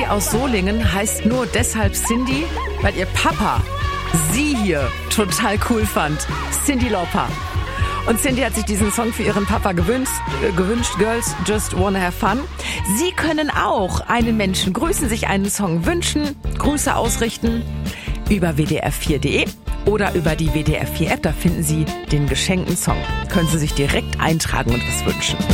Cindy aus Solingen heißt nur deshalb Cindy, weil ihr Papa sie hier total cool fand. Cyndi Lauper. Und Cindy hat sich diesen Song für ihren Papa gewünscht. Girls Just Wanna Have Fun. Sie können auch einen Menschen grüßen, sich einen Song wünschen, Grüße ausrichten über wdr4.de oder über die WDR4 App. Da finden Sie den geschenkten Song. Können Sie sich direkt eintragen und was wünschen.